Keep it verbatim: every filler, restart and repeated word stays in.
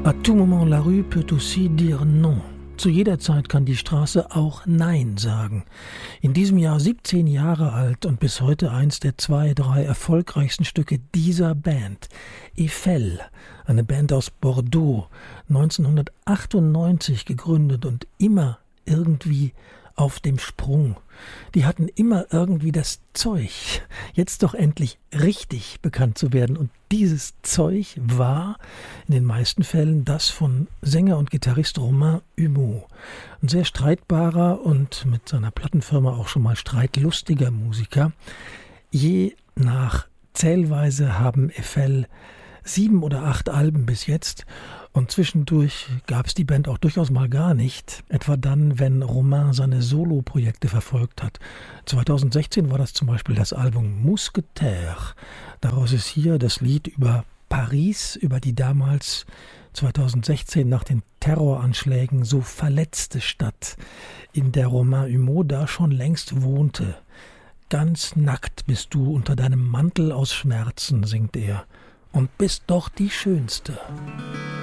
À tout moment, la rue peut aussi dire non. Zu jeder Zeit kann die Straße auch Nein sagen. In diesem Jahr siebzehn Jahre alt und bis heute eins der zwei, drei erfolgreichsten Stücke dieser Band. Eiffel, eine Band aus Bordeaux, neunzehnhundertachtundneunzig gegründet und immer irgendwie auf dem Sprung. Die hatten immer irgendwie das Zeug, jetzt doch endlich richtig bekannt zu werden. Und dieses Zeug war in den meisten Fällen das von Sänger und Gitarrist Romain Humeau. Ein sehr streitbarer und mit seiner Plattenfirma auch schon mal streitlustiger Musiker. Je nach Zählweise haben Eiffel sieben oder acht Alben bis jetzt. Und zwischendurch gab es die Band auch durchaus mal gar nicht, etwa dann, wenn Romain seine Solo-Projekte verfolgt hat. zweitausendsechzehn war das zum Beispiel das Album Mousquetaire. Daraus ist hier das Lied über Paris, über die damals zweitausendsechzehn nach den Terroranschlägen so verletzte Stadt, in der Romain Humeau da schon längst wohnte. Ganz nackt bist du unter deinem Mantel aus Schmerzen, singt er, und bist doch die Schönste.